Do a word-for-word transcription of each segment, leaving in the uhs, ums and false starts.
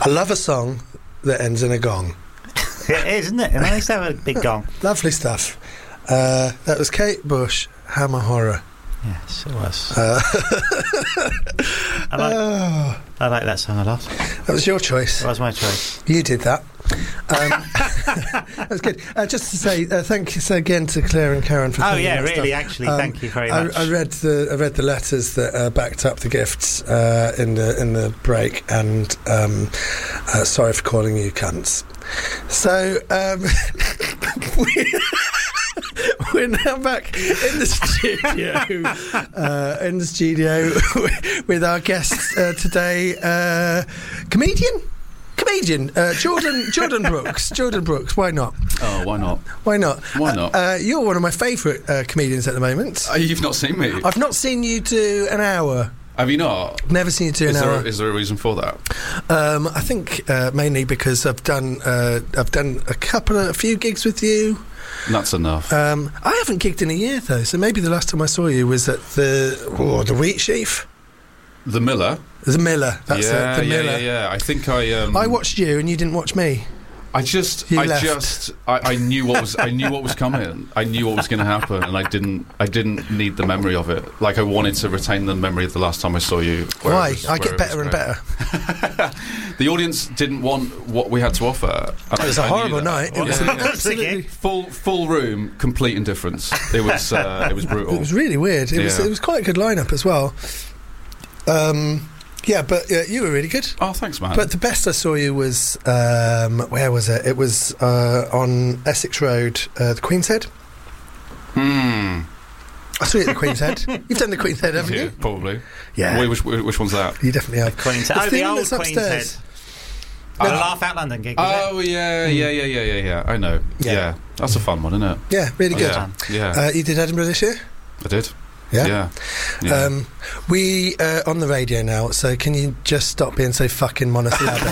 I love a song that ends in a gong. It is, isn't it? Nice to have a big gong. Lovely stuff. Uh, that was Kate Bush, Hammer Horror. Yes, it was. Uh, I, like, oh, I like that song a lot. that was your choice. It was my choice. You did that. Um, that was good. Uh, just to say, uh, thank you so again to Claire and Karen for. Oh yeah, that really. stuff. Actually, Um, thank you very I, much. I read the I read the letters that uh, backed up the gifts uh, in the in the break, and um, uh, sorry for calling you cunts. So um, we, we're now back in the studio, uh, in the studio with our guest uh, today, uh, comedian. Comedian, uh, Jordan Jordan Brooks. Jordan Brooks, why not? Oh, why not? Why not? Why not? Uh, uh, you're one of my favourite uh, comedians at the moment. Uh, you've not seen me. I've not seen you do an hour. Have you not? Never seen you do an Is there, hour. a, is there a reason for that? Um, I think uh, mainly because I've done uh, I've done a couple of a few gigs with you. That's enough. Um, I haven't gigged in a year though, so maybe the last time I saw you was at the oh, the Wheat Sheaf. The Miller. The Miller. That's yeah, it. The yeah, Miller. yeah, yeah. I think I. Um, I watched you and you didn't watch me. I just, You I left. just, I, I knew what was, I knew what was coming. I knew what was going to happen, and I didn't, I didn't need the memory of it. Like I wanted to retain the memory of the last time I saw you. where Why? it was- I where get it better was and great. better. The audience didn't want what we had to offer. It was a horrible night. It was Yeah, an yeah. absolutely. Full, full room, complete indifference. It was, uh, it was brutal. It was really weird. It was Yeah. it was quite a good lineup as well. Um, yeah, but uh, you were really good. Oh, thanks, man. But the best I saw you was um, where was it? It was uh, on Essex Road, uh, the Queen's Head. Hmm. I saw you at the Queen's Head. You've done the Queen's Head, haven't Yeah, you? probably. Yeah, Wait, which, which one's that? you definitely have. Queen's The Head. Oh, the thing old that's Queen's Head. upstairs. The No. Laugh Out London gig, was Oh yeah, Mm. yeah, yeah, yeah, yeah, yeah. I know. Yeah. Yeah. That's a fun one, isn't it? Yeah, really good. Yeah, yeah. Uh, you did Edinburgh this year? I did. Yeah. Yeah. yeah. Um, we uh, on the radio now, so can you just stop being so fucking monosyllabic?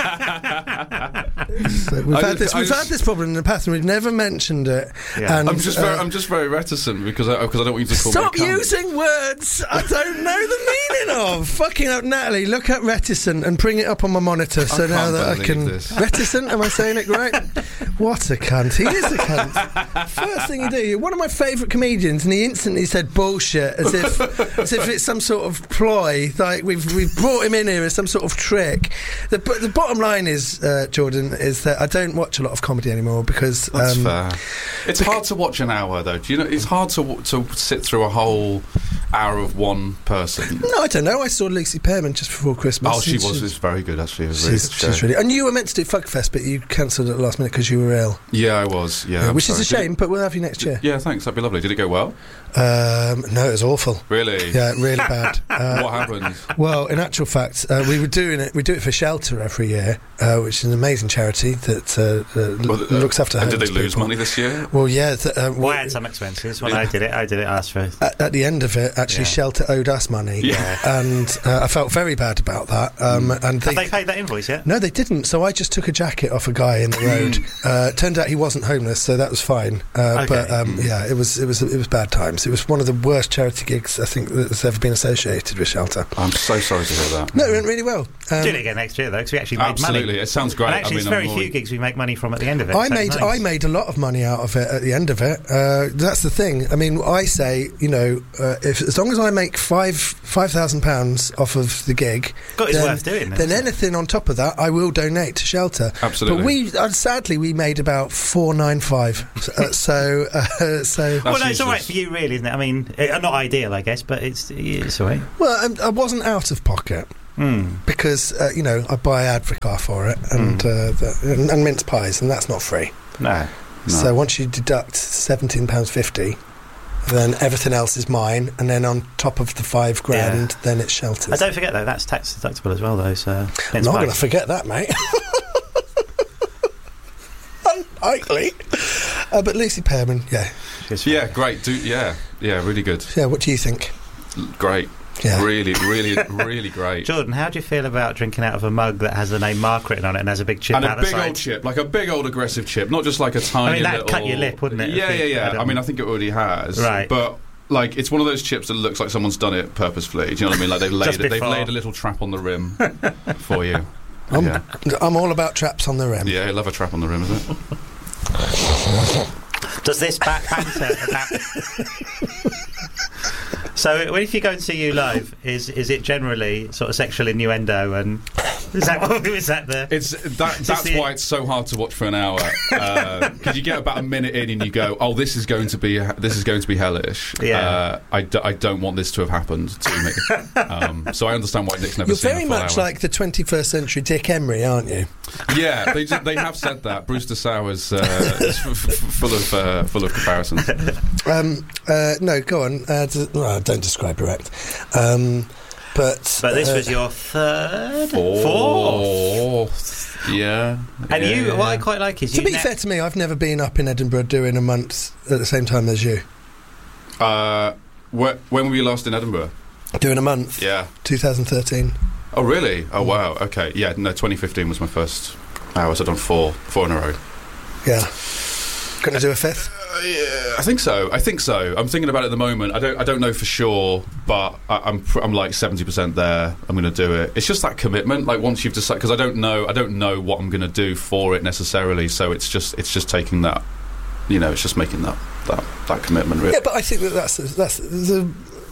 So we've I had just- this. I We've just- had this problem in the past, and we've never mentioned it. Yeah. And, I'm just very, uh, I'm just very reticent because I, because I don't want you to call Stop me a cunt. using words I don't know the meaning of. Fucking up, Natalie. Look up reticent and bring it up on my monitor so I now can't that I believe can. this. Reticent? Am I saying it right? What a cunt. He is a cunt. First thing you do, you're one of my favourite comedians, and he instantly said bullshit as if as if it's some sort of ploy. Like we've we've brought him in here as some sort of trick. The but the bottom line is, uh, Jordan, is that I don't watch a lot of comedy anymore because That's um, fair. It's hard to watch an hour though. Do you know? It's hard to w- to sit through a whole hour of one person. no, I don't know. I saw Lucy Pearman just before Christmas. Oh, she and was. It was very good actually. It was She's, really, she's really, and you were meant to do Fugfest, but you cancelled at the last minute because you were ill. Yeah, I was. Yeah, Yeah, I'm which is sorry. a Did shame, it- but we'll have you next year. Yeah, thanks. That'd be lovely. Did it go well? Um, no, it was awful. Really? Yeah, really bad. Uh, What happened? well, in actual fact, uh, we were doing it. We do it for Shelter every year, uh, which is an amazing charity that uh, uh, Well, uh, looks after. And did they homeless lose people. money this year? Well, yeah. Th- uh, Well, I we- had some expenses when Yeah. I did it. I did it ask for. at, at the end of it, actually, Yeah. Shelter owed us money, Yeah. and uh, I felt very bad about that. Um, And Have they paid that invoice yet? No, they didn't. So I just took a jacket off a guy in the road. uh, turned out he wasn't homeless, so that was fine. Uh, Okay. But um, yeah, it was it was it was bad times. It was one of the worst charity gigs I think that's ever been associated with Shelter. I'm so sorry to hear that. No, it went really well. Um, Do it again next year though, because we actually made Absolutely, money. it sounds great. And I actually, mean, it's I'm very already- few gigs we make money from at the end of it. I so made it's I nice. made a lot of money out of it at the end of it. Uh, that's the thing. I mean, I say you know, uh, if as long as I make five five thousand pounds off of the gig, God, it's then, worth doing. then isn't it? anything on top of that, I will donate to Shelter. Absolutely. But we uh, sadly we made about four nine five. Uh, so uh, so. Well, That's no, it's all right useless. for you, really, isn't it? I mean, uh, not ideal, I guess, but it's it's all right. Well, um, I wasn't out of pocket Mm. because uh, you know I buy Advocar for it and, Hmm. uh, the, and and mince pies, and that's not free. No. No. So once you deduct seventeen pounds fifty, then everything else is mine, and then on top of the five grand, then it's Shelter's. I don't forget though, that's tax deductible as well, though. So I'm not going to forget that, mate. Unlikely. Uh, but Lucy Pearman, yeah, Yeah, great. Do yeah, yeah, really good. yeah. What do you think? L- Great. Yeah. Really, really, really great. Jordan, how do you feel about drinking out of a mug that has the name Mark written on it and has a big chip And a out the big side? old chip, like a big old aggressive chip, not just like a tiny I mean, that'd little... cut your lip, wouldn't it, if Yeah, it yeah, had yeah. a- I mean, I think it already has. Right. But, like, it's one of those chips that looks like someone's done it purposefully. Do you know what I mean? Like, they've laid, Just they've before. laid a little trap on the rim for you. I'm, Yeah. I'm all about traps on the rim. Yeah, I love a trap on the rim, isn't it? Does this back banter about... So, when if you go and see you live, is is it generally sort of sexual innuendo, and is that what is that the? It's that. That's the- why it's so hard to watch for an hour, because you get about a minute in and you go, "Oh, this is going to be this is going to be hellish." Yeah. Uh, I, d- I don't want this to have happened to me. Um, so I understand why Nick's never You're seen very a full much hour. like the twenty-first century Dick Emery, aren't you? Yeah, they ju- they have said that. Brewster Sours uh, is f- f- full of uh, full of comparisons. Um, uh, no, go on. Uh, d- well, don't describe your act. Um, but But this uh, was your third, Fourth. fourth. Yeah. And yeah. you, what I quite like is to you. be ne- fair to me, I've never been up in Edinburgh doing a month at the same time as you. Uh, wh- when were you last in Edinburgh? Doing a month, Yeah. twenty thirteen. Oh, really? Oh, wow. Okay. Yeah, no, twenty fifteen was my first hours. I've done four, four in a row. Yeah. Going to do a fifth? Uh, yeah, I think so. I think so. I'm thinking about it at the moment. I don't. I don't know for sure, but I, I'm. pr- I'm like seventy percent there. I'm going to do it. It's just that commitment. Like once you've decided, because I don't know. I don't know what I'm going to do for it necessarily. So it's just. It's just taking that. You know, it's just making that that that commitment. Really. Yeah, but I think that that's that's the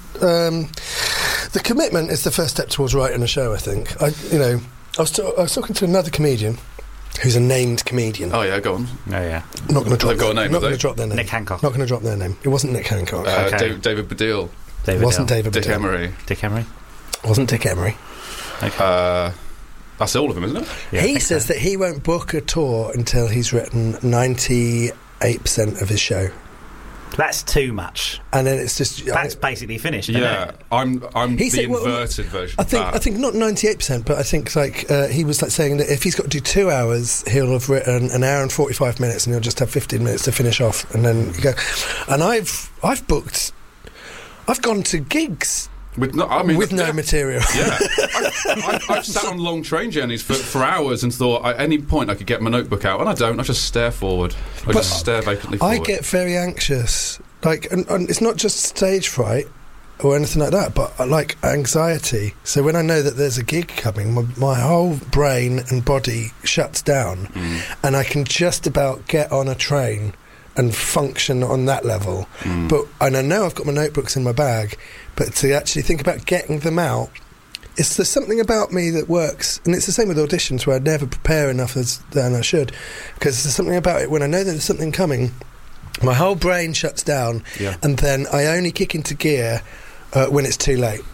um, the commitment is the first step towards writing a show. I think. I you know I was, t- I was talking to another comedian who's a named comedian. Oh yeah, go on. Oh yeah, I'm not going to drop. They've got a their- name, Not have going they? to drop their name. Nick Hancock. Not going to drop their name. It wasn't Nick Hancock. Uh, Okay. David, David Baddiel, David it wasn't Hill. David Dick Baddiel. Emery. Dick Emery. It wasn't Dick Emery. Okay. Uh, that's all of them, isn't it? Yeah, I he think says so. that he won't book a tour until he's written ninety-eight percent of his show, That's too much. and then it's just. That's I, basically finished. Isn't Yeah, it? I'm. I'm He the said- well, inverted version. I of think that. I think not ninety-eight percent, but I think like uh, he was like saying that if he's got to do two hours, he'll have written an hour and forty-five minutes, and he'll just have fifteen minutes to finish off, and then you go. And I've I've booked, I've gone to gigs With no, I mean, with no yeah. material. Yeah, I've, I've, I've sat on long train journeys for, for hours and thought at any point I could get my notebook out, and I don't. I just stare forward. I But just stare vacantly forward. I get very anxious, like, and, and it's not just stage fright or anything like that, but uh, like anxiety. So when I know that there's a gig coming, my, my whole brain and body shuts down, Mm. and I can just about get on a train and function on that level. Mm. But and I know I've got my notebooks in my bag, but to actually think about getting them out, it's there's something about me that works, and it's the same with auditions where I never prepare enough as than I should, because there's something about it when I know that there's something coming, my whole brain shuts down, Yeah. and then I only kick into gear uh, when it's too late,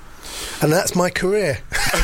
and that's my career.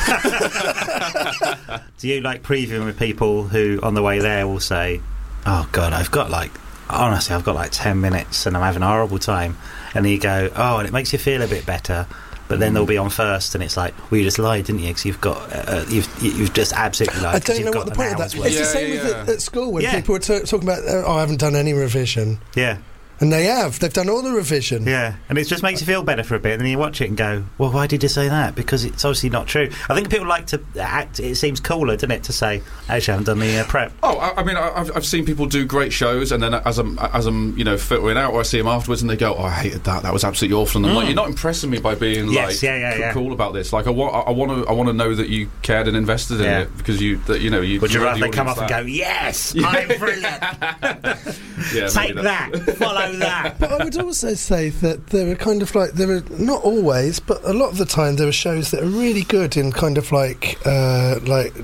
Do you like previewing with people who on the way there will say, "Oh God, I've got like honestly, I've got like ten minutes and I'm having a horrible time," and then you go, "Oh," and it makes you feel a bit better. But then they'll be on first, and it's like, well, you just lied, didn't you? Because you've got, uh, you've you've just absolutely lied. I 'cause don't you've know got what the an point of that hour's is. worth. It's the Yeah, same yeah, with yeah. it at school when Yeah. people were t- talking about, oh, I haven't done any revision. Yeah, And they have. They've done all the revision. yeah, and it just makes you feel better for a bit, and then you watch it and go, well, why did you say that? Because it's obviously not true. I think people like to act. It seems cooler, doesn't it, to say, actually, I haven't done the uh, prep. Oh, I, I mean, I- I've, I've seen people do great shows, and then as I'm as I'm you know filtering out, or I see them afterwards, and they go, "Oh, I hated that. That was absolutely awful." And I'm like, "You're not impressing me by being Yes, like yeah, yeah, c- yeah. cool about this. Like, I want I want to I want to know that you cared and invested in Yeah. it because you that you know you." Would you you rather the they come off audience and go, yes, Yeah. I'm brilliant, that. Yeah, take maybe that, follow that. But I would also say that there are kind of like, there are, not always, but a lot of the time there are shows that are really good in kind of like, uh, like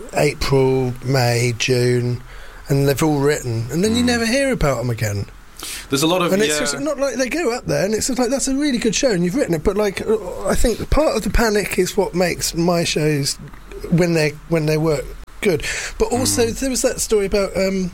April, May, June, and they've all written, and then you never hear about them again. There's a lot of And yeah. it's just not like they go up there and it's just like, that's a really good show and you've written it, but like, uh, I think part of the panic is what makes my shows when they when they work good. But also Mm. there was that story about um,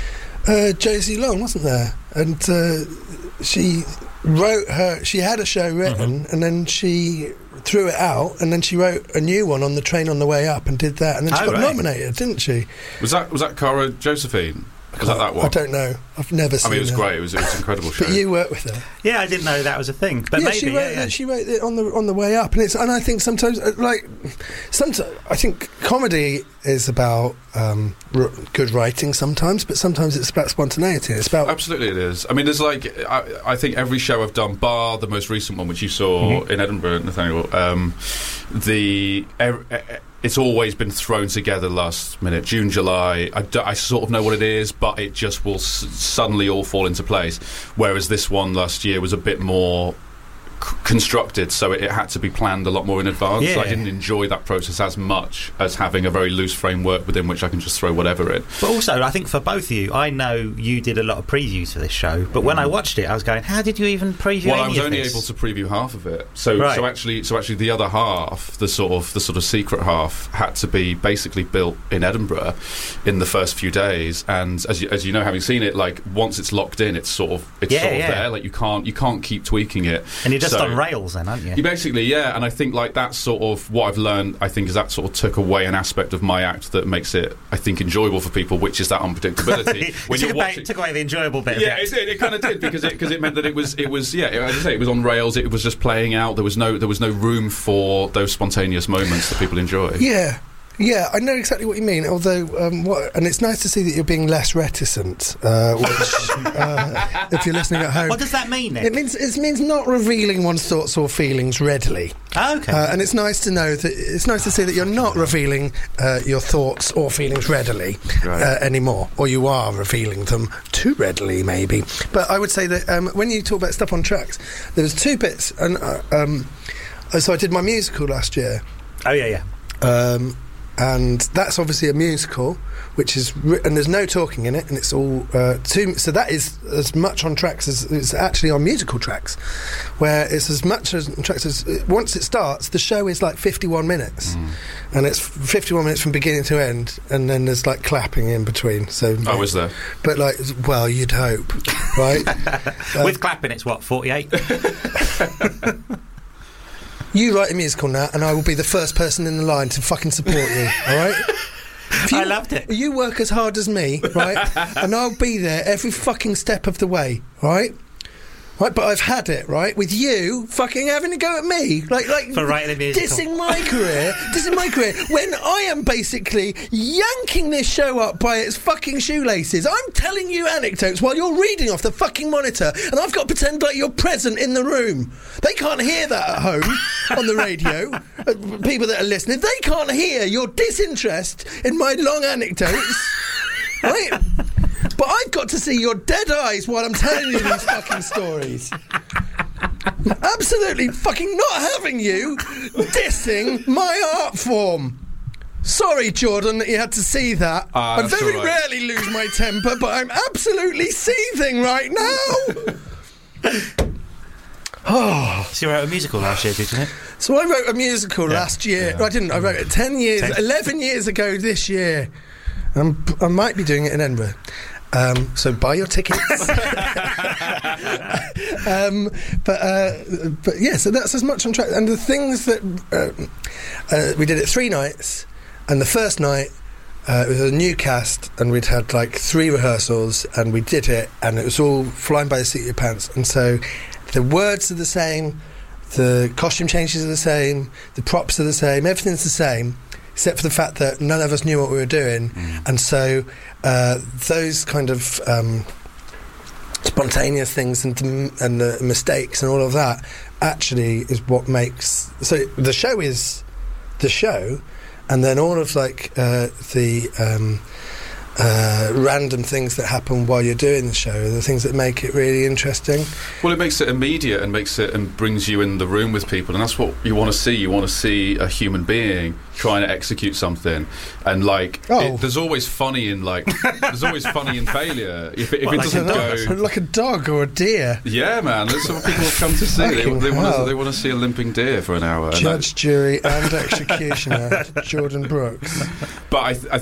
uh, Josie Long, wasn't there? And uh, she wrote her she had a show written and then she threw it out and then she wrote a new one on the train on the way up and did that, and then she Oh, got right. nominated, didn't she? was that was that Cara Josephine? Was that that one? I don't know, I've never I seen mean, it was her. great. It was, it was an incredible show. But you work with her. Yeah, I didn't know that was a thing, but yeah, maybe she wrote yeah, yeah. it, she wrote it on the on the way up, and it's and I think sometimes uh, like sometimes I think comedy is about um, r- good writing sometimes, but sometimes it's about spontaneity. It's about Absolutely, it is. I mean, there's like I, I think every show I've done, bar the most recent one, which you saw Mhm. in Edinburgh, Nathaniel. Um, the er, it's always been thrown together last minute. June, July, I, d- I sort of know what it is, but it just will s- suddenly all fall into place. Whereas this one last year was a bit more c- constructed, so it, it had to be planned a lot more in advance. Yeah. I didn't enjoy that process as much as having a very loose framework within which I can just throw whatever in. But also, I think for both of you, I know you did a lot of previews for this show, but when I watched it, I was going, how did you even preview Well, any I was of only this? able to preview half of it. So, Right. so actually, so actually, the other half, the sort of the sort of secret half, had to be basically built in Edinburgh in the first few days. And as you, as you know, having seen it, like once it's locked in, it's sort of it's Yeah, sort of yeah. there. Like you can't you can't keep tweaking it. And you're just So- on rails then, aren't you? You basically, yeah, and I think like that's sort of what I've learned. I think is that sort of took away an aspect of my act that makes it, I think, enjoyable for people, which is that unpredictability. It when took, you're away, watching, took away the enjoyable bit yeah, of it. it did. It kind of did because it because it meant that it was it was yeah. As I say, it was on rails. It was just playing out. There was no there was no room for those spontaneous moments that people enjoy. Yeah. Yeah, I know exactly what you mean. Although, um, what, and it's nice to see that you're being less reticent. Uh, which, uh, if you're listening at home, What does that mean, Nick? it means it means not revealing one's thoughts or feelings readily. Oh, okay. Uh, and it's nice to know that it's nice to see that you're not revealing uh, your thoughts or feelings readily Right. uh, anymore, or you are revealing them too readily, maybe. But I would say that um, when you talk about stuff on tracks, there's two bits, and uh, um, so I did my musical last year. oh, yeah, yeah. Um, and that's obviously a musical, which is ri- and there's no talking in it, and it's all uh, two. So that is as much on tracks as it's actually on musical tracks, where it's as much as on tracks as once it starts, the show is like fifty-one minutes, Mm. and it's fifty-one minutes from beginning to end, and then there's like clapping in between. So, Oh, is there? but like, well, you'd hope, right? Uh, With clapping, it's what, forty-eight? You write a musical now, and I will be the first person in the line to fucking support you. All right? If you- I loved it. You work as hard as me, right? And I'll be there every fucking step of the way, right? Right, but I've had it, right, with you fucking having to go at me, like, like For writing a musical. dissing my career, dissing my career, when I am basically yanking this show up by its fucking shoelaces. I'm telling you anecdotes while you're reading off the fucking monitor, and I've got to pretend like you're present in the room. They can't hear that at home on the radio. Uh, people that are listening, they can't hear your disinterest in my long anecdotes, right? But I've got to see your dead eyes while I'm telling you these fucking stories. Absolutely fucking not having you dissing my art form. Sorry, Jordan, that you had to see that. Ah, I that's very all right. rarely lose my temper, but I'm absolutely seething right now. Oh, So you wrote a musical last year, didn't it? so I wrote a musical Yeah. last year. Yeah. I didn't. I wrote it ten years, Ten. eleven years ago this year. I'm, I might be doing it in Edinburgh. Um, so buy your tickets. um, but uh, but yeah, so that's as much on track. And the things that uh, uh, we did it three nights, and the first night uh, it was a new cast, and we'd had like three rehearsals, and we did it, and it was all flying by the seat of your pants. And so the words are the same, the costume changes are the same, the props are the same, everything's the same, except for the fact that none of us knew what we were doing. Mm. And so uh, those kind of um, spontaneous things and and the mistakes and all of that actually is what makes... So the show is the show, and then all of like uh, the um, uh, random things that happen while you're doing the show are the things that make it really interesting. Well, it makes it immediate and makes it and brings you in the room with people, and that's what you want to see. You want to see a human being trying to execute something, and like Oh. it, there's always funny in like there's always funny in failure if it, if What, it like doesn't a go. Like a dog or a deer. Yeah, man, that's what people have come to see. They, Fucking they want hell. to they want to see a limping deer for an hour. and Judge, jury and executioner, Jordan Brooks. that- but I, th- I